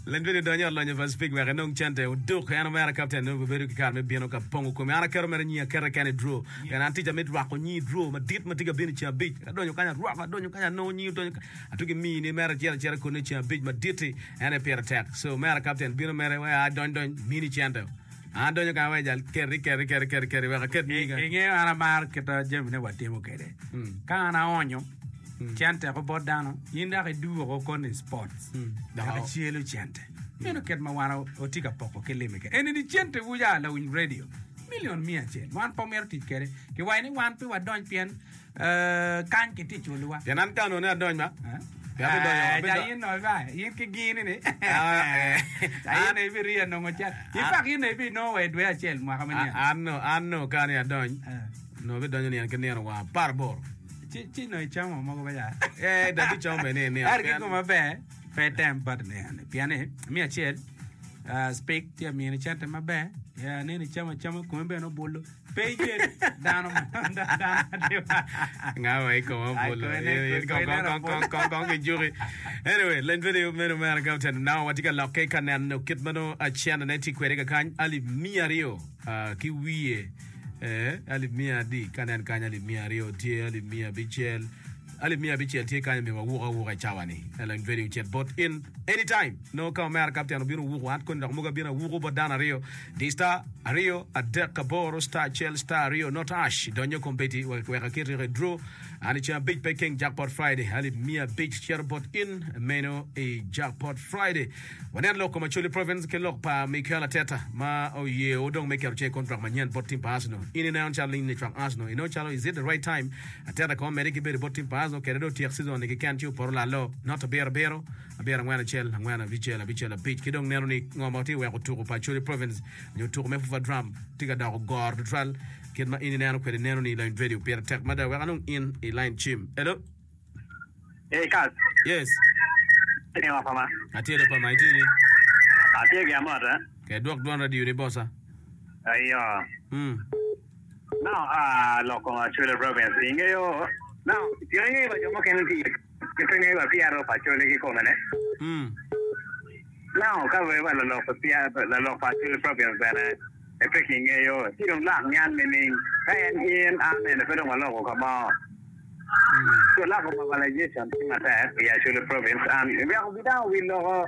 Lendvede donyo lo nyeva speak wa kanong chante uduk yana mera captain no beberu kikar me bieno ka pongo ko me ana kero mera nya kere kane draw kana antija me draw ko nyi draw ma dit ma tiga bini cha big donyo kanya draw donyo kanya no nyi donyo atugi mi ni mera chera ko ne cha big ma diti ene per attack so mera captain bieno mera wa don mini chante donyo ka wa jal keri wa ket mi ga nge ana mar keta jemne watimo kede kana onyo chante ko bodano yinda ke duo ko ne sports da chielo chante meno ket ma wana otika poko kelime ke eni di chante wuja la win radio million mia chen wan pomer tikere ke wayne wan pe wa don pien kan ke ti chulwa yanan kanu ne don ma ja yin no va yin ke gini ne ane vi ria no ngocha ifa yin ne vi no we dwe achel ma kamania anno kan ya don no be don ni an kenero wa parbor chi no chamo mo ba ya da bi chamo ne arki kuma be tem but ne piane mi achel speak ti mi ne chante ma be ya ne ni chamo kuma be no bolo pe je dano ngawa iko mo bolo kon ke juri anyway len video meno mara captain now watika loke kanan no kitmano a chana ne ti kwere ka kan ali miario ki wiye ali mia di kanan kanya ali mia rio tie ali mia bichel tie kanya me wuga chawani elen video chat but in anytime no come mer captain bino wuga at kon muga bino wuga bodana rio dista rio adeka boro star chel star rio not ash donyo competi we ka kire draw ani cha big picking jackpot friday ali mia big cherbot in meno a jackpot friday wanen lo kuma chuli province ke lok pa Mikel Arteta ma oye odong make your check contract manyan bot team Arsenal in and out challenge ni track Arsenal you know chalo is it the right time Arteta ko meriki be bot team Arsenal ke do tiek season ni ke kan chu por la lo not a bero ngwana chel ngwana bichela beach kidong nero ni ngomoti we ko tuko pa chuli province nyo tuko me for drum tiga da gor tral kid ma in and out ko nero ni line video per tech ma da we kanong in a line chim hello Kas yes ni wa pama atiele pa mai tini atiele ya mara ke dok don radio ni bossa ayo now lo ko chule province ingeyo now tiene ba yo mo ken ti que tiene ba piaro pa chule ki ko mane now ka we ba lo pa piaro lo pa chule province ba e peking yo ti dong la nyan ni en in ne pe dong lo ko ma so la globalization ma ta ya chule province and we are without we know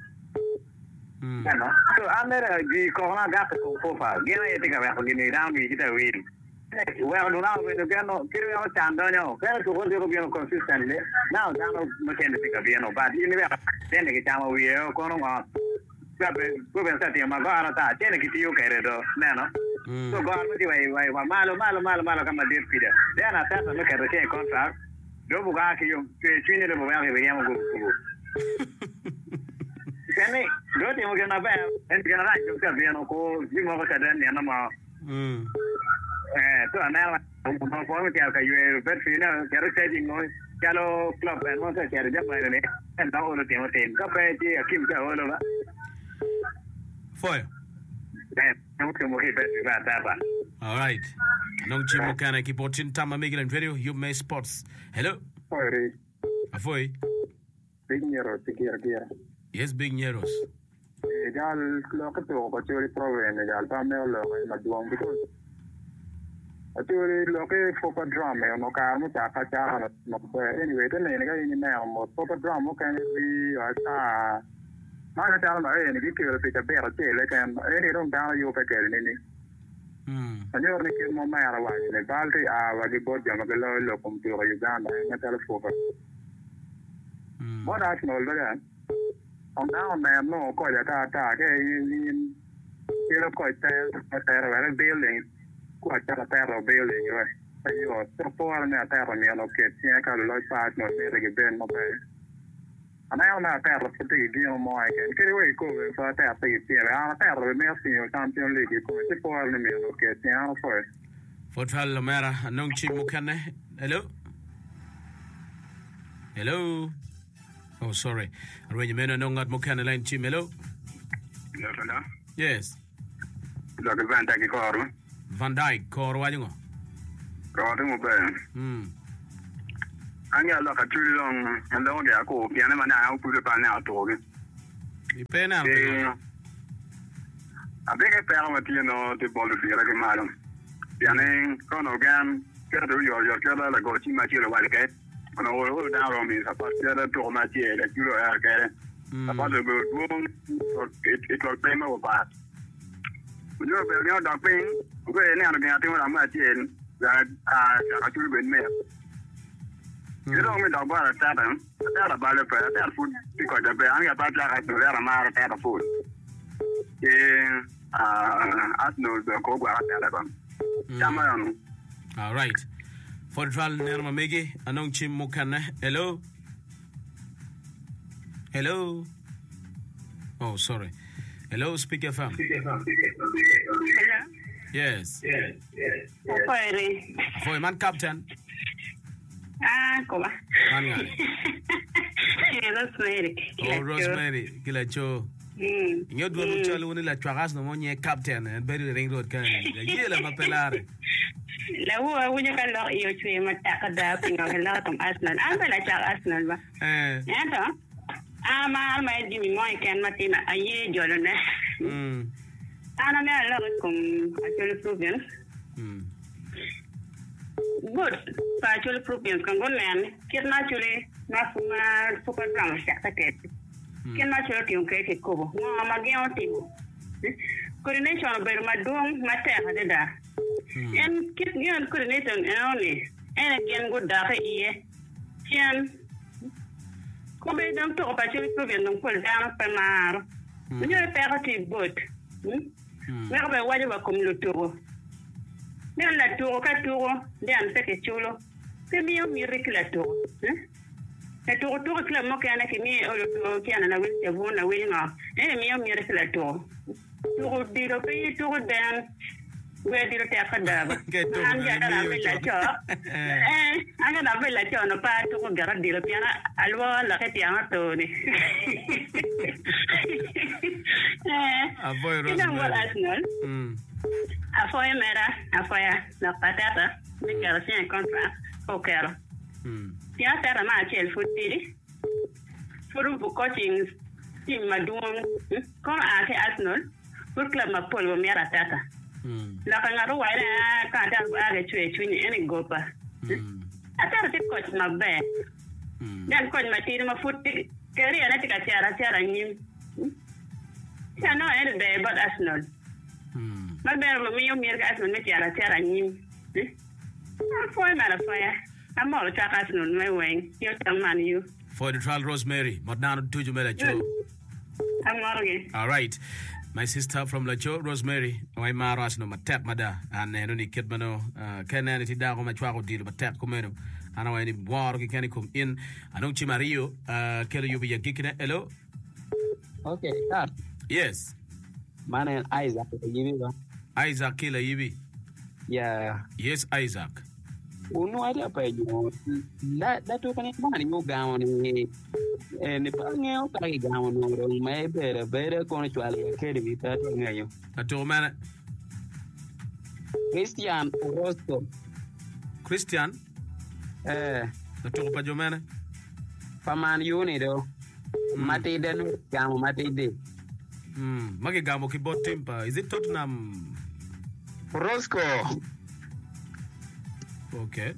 no so amera di corona gap ko fa gena yete ka ba ko ni down we kita we well no now we no kiri yo chando no pero ko ko bien consistently now down no can think of bien no but you know then que chamo we ko no ma sabe ko pensa ti ma gara ta tiene que tío que do no so go almo ti vai malo kama dir pide then ata no que recién contract do buga que yo que chine de buga que veíamos go kene do ti mo que na ba en que na yo que bien ko si mo ka den ya na ma to ana no puedo que acá yo perfil quiero setting no ya lo club no se quiere ya para ne en da uno tiene que pedir aquí me hago lo foi no que mo que va ta all right non chimo kana kipotin tama Miguel and video you may sports hello foi big nero tikira yes big neros gal lo que to ko chori proven gal pa me lo ma duong because actually lo que fopa drum no ka mo ta ka cha no anyway then ne ga ni na mo fopa drum mo kan bi asa ma ka ta ma ni ki ke pe ta be ra che le kan ni ron da yo pe ke ni anyo ni ke mo ma ra wa ni balti a wa di bod jama ke lo kom ti Uganda na ta fopa mo da no lo da on down man no ko ya ta ke ni ke lo ko ta ra building qua la terra building io troppo alla terra mi hanno che sia che lo partner che ben no beh a me una terra che ti io mo che vuoi come fa terra che sia la terra per me sì Champions League come si può al mio che sia no poi Fotfal mera non ci mukane hello oh sorry arwenye mena non at mukane line chim hello yes lo che vanta che corro Van Dijk kor wajungo ko mo be anya lo ka chuli long ando ya ko piano mana au pu pa na to ge Ipena. Abega pera matino de bolu fira ke malum. Yani kono gan kado yo kado la go chi ma chi lo wal ke. Kono wo da ro mi sa pa kado to ma chi le julo ya ke. Sa pa de go it lo tema wo pa. Yo be yo da ping, go ne ano ga ti wa ma chi en ya a chu ben me. Yo no me da ba ta ba le pa ta fu ti ko da be an ga pa ta do ya ma ta fu. Arsenal ko gwa ta ba. Chama. All right. For the trial Nerma Megi, Anong Chim Mukana. Hello. Hello. Oh, sorry. Hello, Speaker Fam. Hello. Yes. For man captain. Koma. Man. Rosemary. Oh, Rosemary. Kilacho. Yo do no chalo ni la tragas no monye captain and very ring road kan. Ye la papelare. La wo wunya ka lo yo chwe mata ka da pinga ka la tom Arsenal. An la cha Arsenal ba. Ento. Ama ma di mi moy kan matina aye jolo ne. Ana me la kum actual province. Good. Actual province kan gon men. Kirna chule na funga super drama ta ket. Ken ma choro tiun ke kobo no ma ge on tibu coordination ber ma dum ma terra de da en kit ngan coordination only en again good da iye chen ko be dam to pa chiri proven dum ko da pa mar ñu pera ti bot me ko be waje ba kom lo toro me la toro ka toro de an te ke chulo ke mi la toro to kila mo kana ke mi o kana na wil te bona wil nga mi kila to diro pe to dan we diro te akada ba anga na bella cho anga na bella cho no pa to ko gara diro piana alwa la ke ti amato ni avoy Rosemary afoya mera afoya la patata me gara sin contrat o kero ya tara ma chel futiri furu bu coaching team madung kon ake Arsenal pour club ma polo mera tata la kangaro wala ka ta ba ga chwe chuni ene gopa atara ti coach ma be dan coach ma tiri ma futti keri ana tika tiara nyim ya no ene be but Arsenal ma be mi yo mi ga Arsenal me tiara nyim foi mara foi I'm all talking on my way. You're man, you. For the trial, Rosemary, but now to you, Melacho. I'm all again. All right. My sister from Lacho, Rosemary, my maras no matap mada, and any kidmano, cananity down on my travel deal, but tap comeno. I know any war can come in. I don't Chimario, Kelly, you be a geeking. Hello? Okay, that. Yes. My name Isaac. Isaac Killer Yibi. Yeah. Yes, Isaac. Uno ada apa yo la to kan mani mo gawo ni ni pa ngeo ta gawo no ro mai bere kon chwali academy ta to ngayo to mana Christian Orozco Christian to pa jo mana paman yuni do mati den gawo mati de magi gawo ki bot tempa is it Tottenham Orozco. Okay.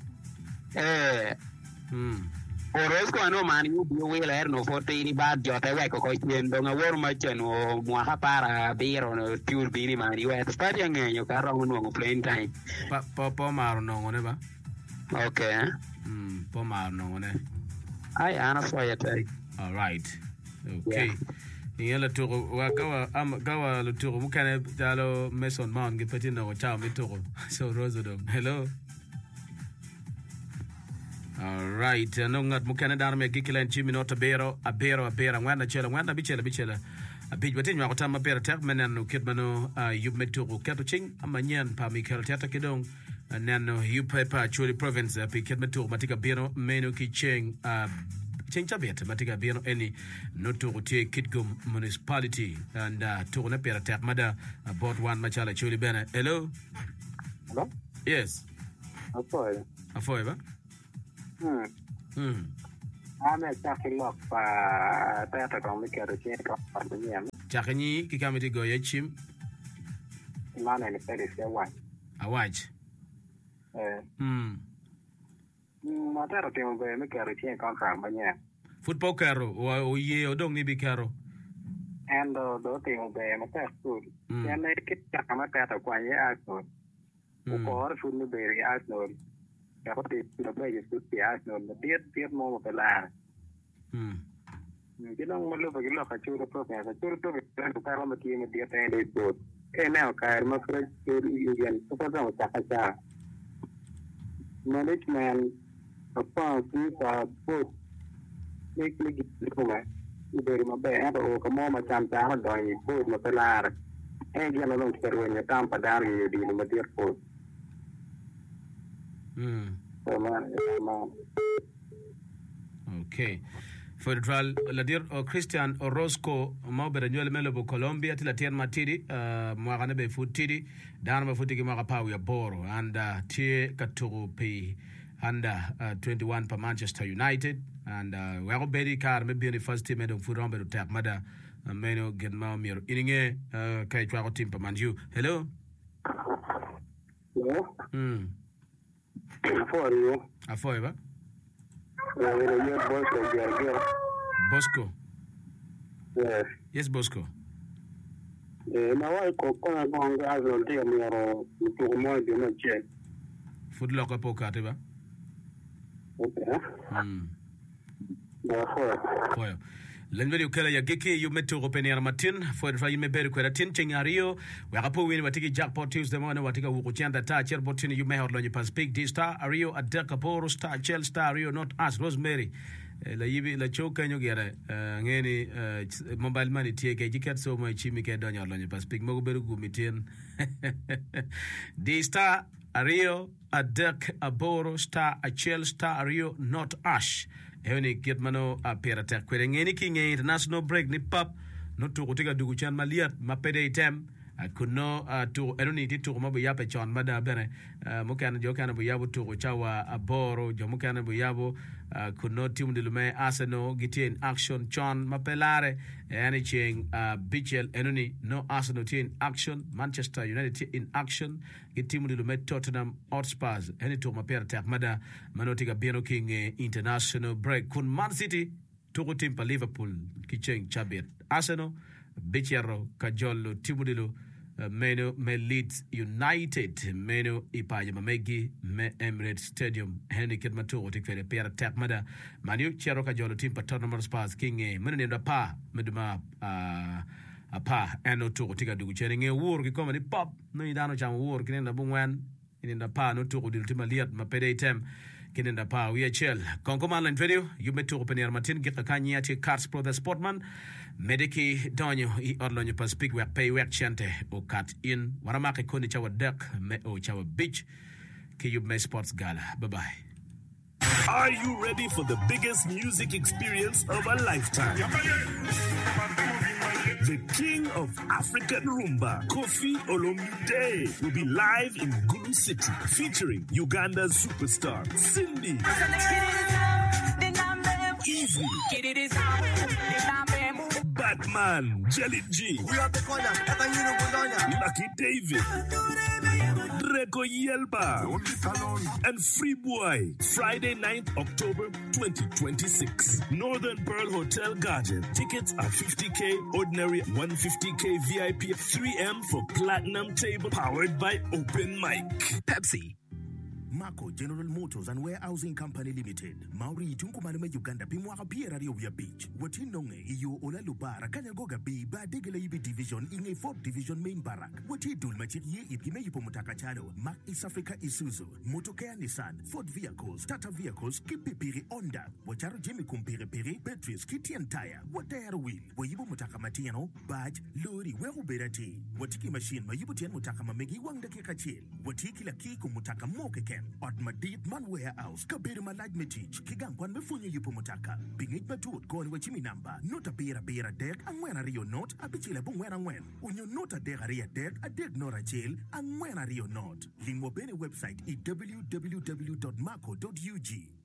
Orozco ano man you be wheeler no for tini bad jota we ko chen do nga wor ma chen o mo ha para biro no tour bini man you at start yang yo ka ro no playing time. Pa maro no ne ba. Okay. Pa maro no ne. Ai ana so ya tai. All right. Okay. Yela to wa gawa lo to mu kana dalo Mason Mount ge petit no cha mi to so Rosodo. Hello. All right, no ngat mukana dar me kikila nchimi no tabero abero ngwana bichela abij batin ma kota mapera tak menen no kitmano yub metu kato ching amanyan pa Michael Tata kidong nano yupepa chuli province pi kitmetu matika bino menu ki cheng chabet matika bino any no to tie Kitgum municipality and to na pera tak mada about one machala chuli bena. Hello. Yes. Afoy ba? Ame chakilok pa tata kong mikero chien kong panyam. Chakani kikamiti go yechim. Imane ni pedi siya waj. Awaj. Matero timo be mikero chien kong panyam. Football karo o ye odong ni bi karo. Endo do timo be matero food. Yan na ikit chakama tata kwanye asno. Ukor food ni beri asno. Kaya tino be yisut si asno. Tiet mo mapelar. Kinang malupa gila kacuro propia. Kacuro propia. Kaya mati mati at end food. Kaya na kaya mafresh food yan. Kapag mo sakacha. Management upon food. Make me iberi mabe o kamo macam-macam doi food mapelar dia nolong serunya tanpa dari di madir food okay Federal Ladir Christian Orozco Mobere Nyole Melobo Colombia Tilatian Matidi Mwagane be futidi Dana Futiki Magapawi Boro and Tie Katuru P and 21 per Manchester United and we are very car maybe the first team of football to tap mada meno get ma mir ininge kai twa team per Manju hello for you afoiba Bosco yes Bosco na wa ko ko azol te miro to mo de no che football ko pokate ba okay Well, Lenveli ukela ya geke you met to open air Martin for the you better kwera tin chengario we apo win watiki jackpot Tuesday morning watika wukuchanda ta cherbotin you may have on your paspik D star Ario Adekaporo star Chel star Ario not us Rosemary la yibi la choka nyogere ngeni mobile money tieke jiket so mo chimi ke donyo lo paspik mo beru gumitin D star Ario Adekaporo star Chel star Ario not ash Eoni get mano a pirate kwengeni kinge international break ni pap no to kutiga dugu chan maliat mapede item kuno to eroni to mabu yape chon mada bene mukana jokana bu yabu to chawa aboro jomukana bu yabu kuno timu dilume Arsenal giti in action chon mapelare any ching Bichel enoni no Arsenal in action Manchester United in action gitimu dilume Tottenham Hotspur any to mapera tak mada manotiga bieno king international break kun Man City to team pa Liverpool kicheng chabit Arsenal Bichero kajolo timu dilu Meno me Leeds United Meno ipaja mamegi me Emirates Stadium Henry Kedmato tikfere pera takmada Manu Chero kajolo timpa Tottenham Hotspur king meno nenda pa meduma apa eno to tiga dugu cheringe wur ki komani pop no idano cham wur kinenda bungwan inenda pa no to dil timaliat mapede item kinenda pa we chill konkoman line video you met to open air Martin gika kanya ti Cars Pro the Sportman Mediki donyo I orlonyo paspik wek pay wek chante o cut in waramake koni chawa deck me o chawa beach ki you me sports gala bye bye. Are you ready for the biggest music experience of a lifetime? The king of African rumba, Kofi Olomide, will be live in Gulu City, featuring Uganda's superstar, Cindy, Easy, Batman, Jelly G, Lucky David, Dreko Yelba, and Free Boy. Friday 9th October 2026. Northern Pearl Hotel Garden. Tickets are 50K, ordinary 150K VIP, 3M for platinum table, powered by Open Mic. Pepsi. Marco General Motors and Warehousing Company Limited. Mauri tunkumanime Uganda pimwaka piera rio via beach. Watinonge iyo ola lubara kanyagoga bi ba degele ibi division inge 4th division main barrack. Wati dulmachik ye ipime yupo mutaka chalo. Mac East Africa Isuzu. Motokea Nissan. Ford vehicles. Tata vehicles. Kipipiri Honda. Wacharo jemi kumpiri piri. Beatrice Kitian Tire. Watayaro wheel. Wayibo mutaka matiano. Badge. Lori. Wehu berati. Watiki machine. Mayibo tian mutaka mamegi wang dakika chill. Watiki la kiku mutaka moke ken. At Madid Man Warehouse, Kabiri Malaj Metich, Kigangwan Mefunya Yupomotaka, Bingit Batut, Gone Wachimi number, not a beer deck, and when a Rio note, a Pichila when and when. When you not a deck, a deck nor a jail, and when a Rio note. Lingwabene website is www.marco.ug.